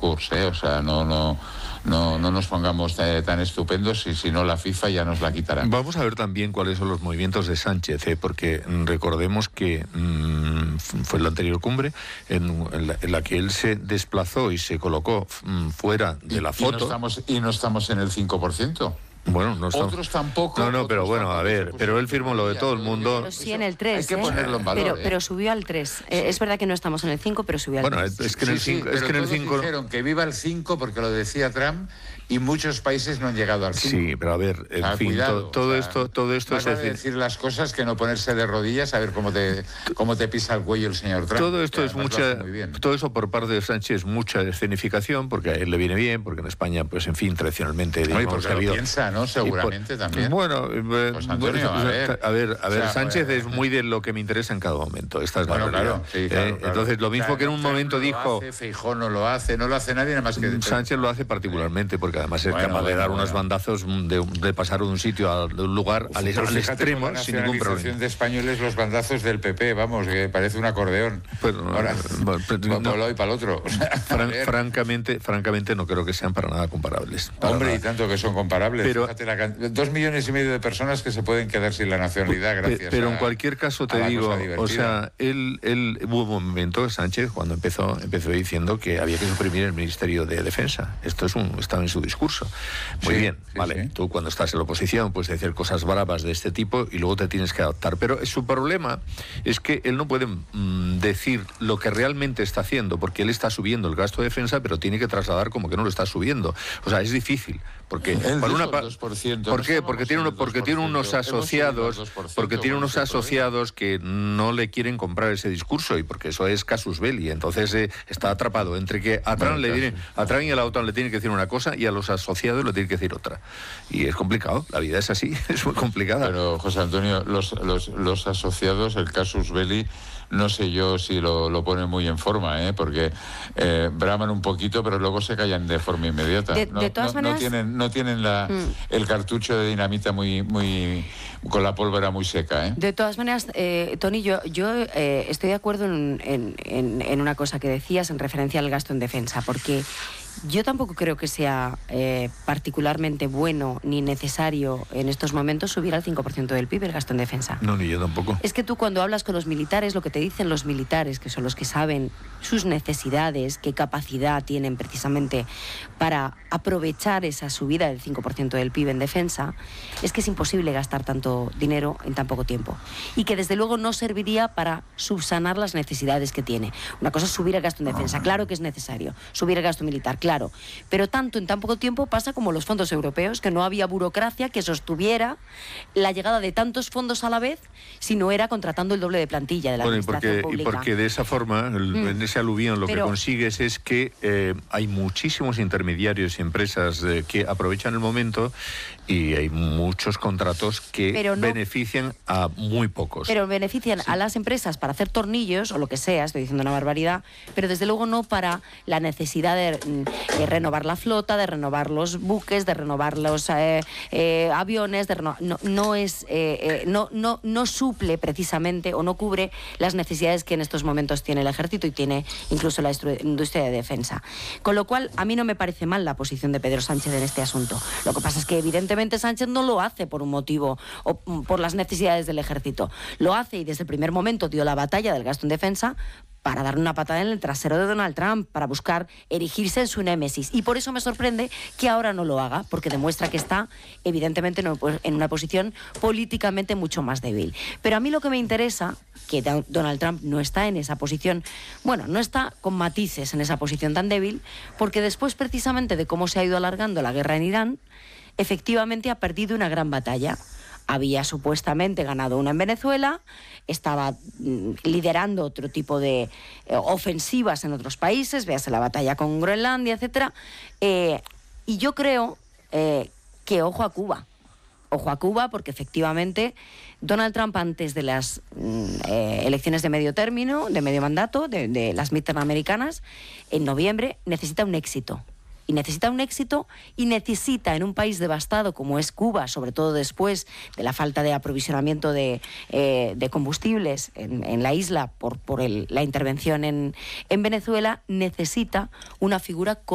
discurso, o sea, no nos pongamos tan estupendos, y si no la FIFA ya nos la quitará. Vamos a ver también cuáles son los movimientos de Sánchez, porque recordemos que fue la anterior cumbre en la que él se desplazó y se colocó fuera de la foto. Y no estamos en el 5%. Bueno, no estamos... Otros tampoco. No, pero bueno, a ver, pero él firmó lo de todo el mundo. Pero sí en el 3, hay que ponerlo en valor. Pero subió al 3. Es verdad que no estamos en el 5, pero subió al 3. Bueno, es que en el 5... es que en el 5 dijeron que viva el 5 porque lo decía Trump, y muchos países no han llegado al 5. Sí, pero a ver, en fin, cuidado, todo esto es decir las cosas que no ponerse de rodillas a ver cómo te pisa el cuello el señor Trump. Todo esto es todo eso por parte de Sánchez es mucha escenificación, porque a él le viene bien, porque en España, pues en fin, tradicionalmente... porque lo piensa, ¿no? Seguramente también. Bueno, pues Antonio, a ver, Sánchez es muy de lo que me interesa en cada momento. Esta es la realidad. Claro. Entonces, lo mismo que en un momento dijo... Feijóo no lo hace nadie, nada más que... Sánchez lo hace particularmente, porque además es capaz de dar unos bandazos, de pasar de un sitio de un lugar al extremo sin ningún problema. De españoles, los bandazos del PP, vamos, que parece un acordeón. Pues, ahora, para un lado y para el otro. Francamente no creo que sean para nada comparables. Hombre, y tanto que son comparables. Pero, fíjate, 2,5 millones de personas que se pueden quedar sin la nacionalidad gracias pero en cualquier caso te digo, o sea, él hubo un momento, Sánchez, cuando empezó diciendo que había que suprimir el Ministerio de Defensa. Esto estaba en su discurso. Muy bien, vale. Sí. Tú cuando estás en la oposición puedes decir cosas bravas de este tipo y luego te tienes que adaptar. Pero su problema es que él no puede decir lo que realmente está haciendo, porque él está subiendo el gasto de defensa, pero tiene que trasladar como que no lo está subiendo. O sea, es difícil. Porque por una ¿por qué? Porque tiene unos asociados que no le quieren comprar ese discurso, y porque eso es casus belli. Entonces está atrapado entre que a Trump y a la OTAN le tienen que decir una cosa y a los asociados le tienen que decir otra. Y es complicado, la vida es así, es muy complicada. Pero José Antonio, los asociados, el casus belli, no sé yo si lo ponen muy en forma, porque braman un poquito, pero luego se callan de forma inmediata. De todas maneras... No tienen el cartucho de dinamita muy con la pólvora muy seca. De todas maneras, Tony, yo estoy de acuerdo en una cosa que decías en referencia al gasto en defensa, porque yo tampoco creo que sea particularmente bueno ni necesario en estos momentos subir al 5% del PIB el gasto en defensa. No, ni yo tampoco. Es que tú cuando hablas con los militares, lo que te dicen los militares, que son los que saben sus necesidades, qué capacidad tienen precisamente para aprovechar esa subida del 5% del PIB en defensa, es que es imposible gastar tanto dinero en tan poco tiempo. Y que desde luego no serviría para subsanar las necesidades que tiene. Una cosa es subir el gasto en defensa, claro que es necesario. Subir el gasto militar, claro. Pero tanto en tan poco tiempo pasa como los fondos europeos, que no había burocracia que sostuviera la llegada de tantos fondos a la vez, si no era contratando el doble de plantilla de la administración pública. Y porque de esa forma, en ese aluvión, que consigues es que hay muchísimos intermediarios y empresas que aprovechan el momento, y hay muchos contratos que benefician a muy pocos. Pero benefician a las empresas para hacer tornillos o lo que sea, estoy diciendo una barbaridad, pero desde luego no para la necesidad de renovar la flota, de renovar los buques, de renovar los aviones, no suple precisamente o no cubre las necesidades que en estos momentos tiene el ejército y tiene incluso la industria de defensa. Con lo cual, a mí no me parece mal la posición de Pedro Sánchez en este asunto. Lo que pasa es que evidentemente Sánchez no lo hace por un motivo o por las necesidades del ejército. Lo hace, y desde el primer momento dio la batalla del gasto en defensa para darle una patada en el trasero de Donald Trump, para buscar erigirse en su némesis. Y por eso me sorprende que ahora no lo haga, porque demuestra que está, evidentemente, en una posición políticamente mucho más débil. Pero a mí lo que me interesa, que Donald Trump no está en esa posición, bueno, no está con matices en esa posición tan débil, porque después precisamente de cómo se ha ido alargando la guerra en Irán, efectivamente ha perdido una gran batalla. Había supuestamente ganado una en Venezuela, estaba liderando otro tipo de ofensivas en otros países, véase la batalla con Groenlandia, etcétera. Y yo creo que ojo a Cuba, porque efectivamente Donald Trump, antes de las elecciones de medio término, de medio mandato, de las midterm americanas, en noviembre, necesita un éxito. Y necesita un éxito, y necesita, en un país devastado como es Cuba, sobre todo después de la falta de aprovisionamiento de combustibles en la isla por la intervención en Venezuela, necesita una figura